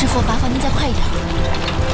师傅，麻烦您再快一点。